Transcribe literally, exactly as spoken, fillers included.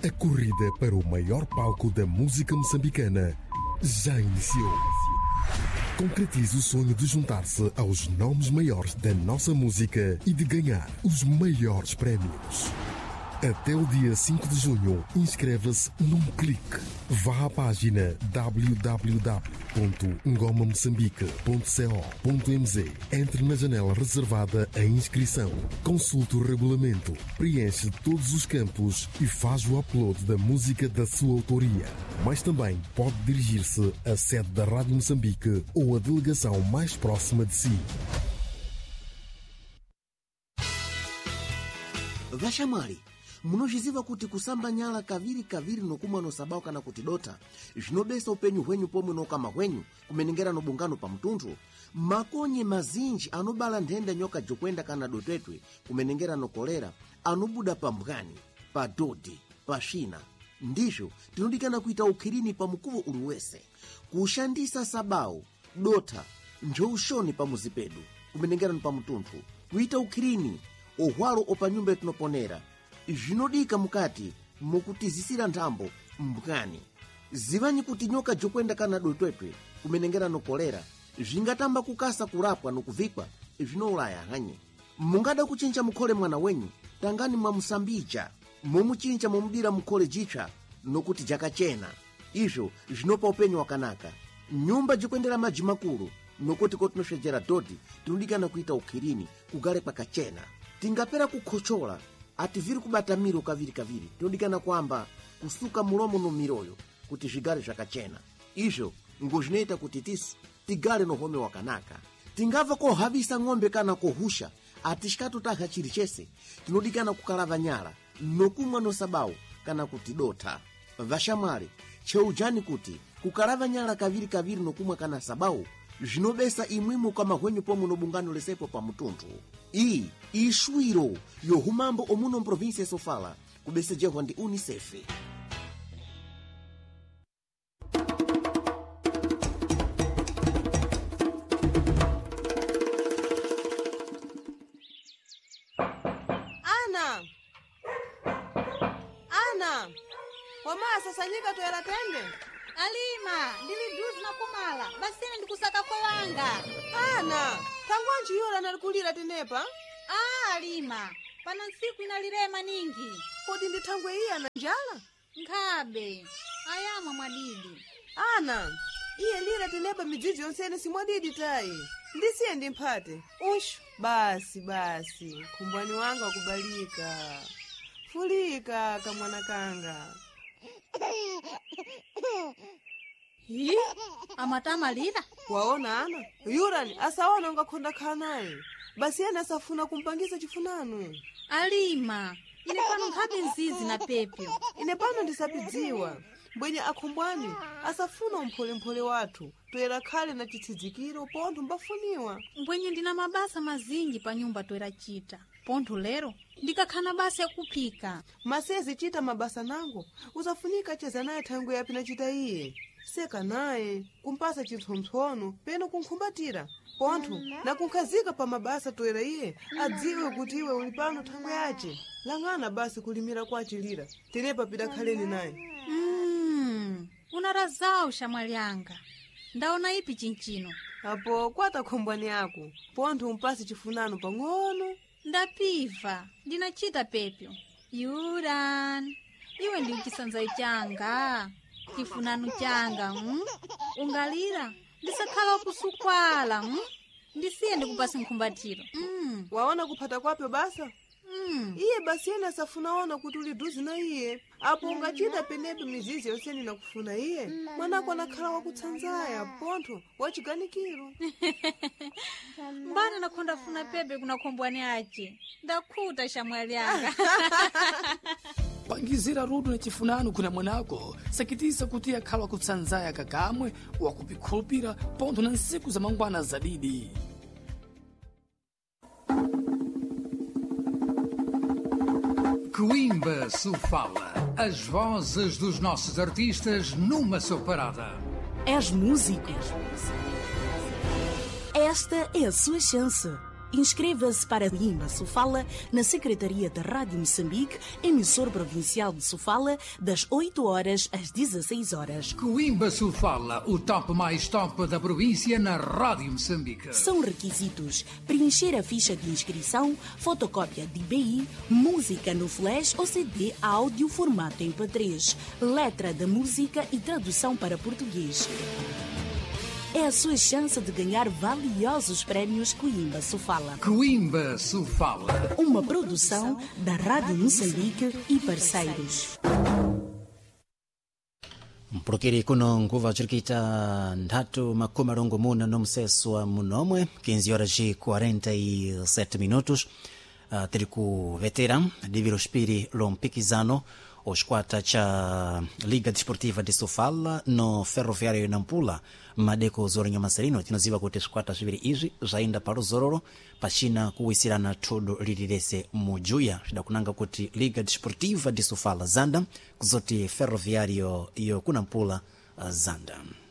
A corrida para o maior palco da música moçambicana já iniciou. Concretize o sonho de juntar-se aos nomes maiores da nossa música e de ganhar os maiores prémios. Até o dia cinco de junho, inscreva-se num clique. Vá à página w w w ponto ngoma moçambique ponto co ponto m z. Entre na janela reservada à inscrição. Consulte o regulamento, preenche todos os campos e faz o upload da música da sua autoria. Mas também pode dirigir-se à sede da Rádio Moçambique ou à delegação mais próxima de si. Vashamwali, munozviziva kuti kusamba nyala kaviri kaviri nokumwa nosabau kana kuti dota zvinobesa upenyu hwenyu pomwe nokama hwenyu kumenengera nobungano pa mtunthu. Makonye mazinji anobala nthenda nyoka jokwenda kana dotwetwe kumenengera nokolera anobuda pa mbwani, pa dodi, pa shina. Ndizvo tinodikana kuita ukhirini pa mukuvo uliwese. Kushandisa sabau, dota, njoushoni pa muzipedu kumenengera pa mtunthu. Kuita ukhirini ohwalo opa nyumba etinoponera zvinodika mukati mukutizisira nthambo mbwani. Zivanyi kuti nyoka jokwenda kana dotwetwe kumenengera nokolera zvingatamba kukasa kurapwa nokuvikwa zvinoulaya hanye. Mungada kuchinja mukhole mwana wenyu, tangani mwamusambija momuchinja momudira mukhole jitsva nokuti jakachena. Izvo zvinopa upenyu wakanaka. Nyumba jokwendera madzi makulu nokuti kotinosvedzera dhodhi tinodikana kuita ukhirini kugale kwakachena. Tingapera kukhochola ativiri kubata miro kaviri kaviri tinodikana kwamba kusuka mulomo no miroyo kuti zvigare zvakachena. Izvo ngozvinoita kuti tisu tigale nohome wakanaka. Tingabva kohavisa ng'ombe kana kohusha atishikatotaha chiri chese tinodikana kukalava nyala nokumwa nosabau kana kuti dota. Vashamwali, cheujani kuti kukalava nyala kaviri kaviri nokumwa kana sabau zvinobesa imwimo kama hwenyu pomwe nobungano lesepo pa mtunthu. Iyi ishwiro yohumambo omuno mprovinsi ya Sofala kubesejehwa ndi UNICEF. Ana! Ana! Wama sasanyika toera tende? Alima, ndili juzi na kumala, basini ndikusaka kwa wanga. Ana, tangwanji yora nalikulira tenepa? Ah, Alima, pana nsiku inalirema ningi. Kodi ndithangwe iya na njala? Nkhabe, ayama mwadidi. Ana, iye lira tenepa midzizi yonsene si mwadidi tayi. Ndisiye ndimphate. Ushu, basi basi, kumbwani wanga kubalika. Fulika kamwana kanga. Hi, amatama lira. Waona Ana, yurani asaona ungakhonda khanaye. Basi yena asafuna kumpangisa chifunano. Alima, ine pano nkhabe nzizi na pepyo. Ine pano ndisapidziwa. Mbwenye akhombwani asafuna umphole mphole wathu toera khale na chithidzikiro pontho mbafuniwa. Mbwenye ndina mabasa mazingi pa nyumba toera chita. Pontho lero ndikakhana basa ya kuphika. Masezi chita mabasa nango uzafunika cheza naye thangwe yapi na chita iye. Seka naye kumpasa chitsontsono peno kunkhumbatira pontho na kunkhazika pa mabasa toera iye adziwe kuti iwe uli pano thangwe yace. Lang'ana basi kulimira kwa chilira tenepa pida khaleni naye. Mm, unarazao shamwalianga. Ndaona ipi chinchino. Apo kwata khombwani yako pontho umpasi chifunano pang'ono. Ndapiva, ndinachita pepyo. Yuran, iwe ndi chisanzai changa, chifunano changa, mm? Ungalira, ndisakhala kusukwala, mm? Ndisiye ndikupasi mkumbatiro. Mm. Waona kuphata kwapyo basa? Mm. Iye basi yena safunaona kuti uli duzi na iye. Apo ungachita penepe mizizi yoseni na kufuna iye. Mwanako anakhala wakutsanzaya, pontho, wachiganikiro. Mbana nakonda funa pepe kuna kombwani ache. Ndakhuta shamwalianga. Pangizira rudu na chifunano kuna mwanako. Sakitisa kuti akhala kutsanzaya kakamwe wakupikhulupira pontho na nsiku za mangwana zadidi. Coimba Sofala, as vozes dos nossos artistas numa só parada. És músico. Esta é a sua chance. Inscreva-se para Coimbra Sofala na Secretaria da Rádio Moçambique, emissor provincial de Sofala, das oito horas às dezesseis horas. Coimbra Sofala, o top mais top da província na Rádio Moçambique. São requisitos: preencher a ficha de inscrição, fotocópia de I B I, música no flash ou C D áudio formato M P três, letra da música e tradução para português. É a sua chance de ganhar valiosos prémios Coimbra Sofala. Coimbra Sofala. Uma produção da Rádio Moçambique e parceiros. Mprokiri kuno nguva chirikita ndatu makumi marongo muna no mseso wa munomwe quinze horas e quarenta e sete minutos. Uh, tiri ku vetera diviro spiri lo mpikizano o squadra cha Liga Desportiva de Sofala no Ferroviário Nampula madeko zorinho masarino tinaziva kuti squadra ziviri izi zaenda para Zororo pachina kuwisirana todo lirirese mujuya zidakunanga kuti Liga Desportiva de Sofala zanda kuzoti Ferroviário iyo kunampula uh, zanda.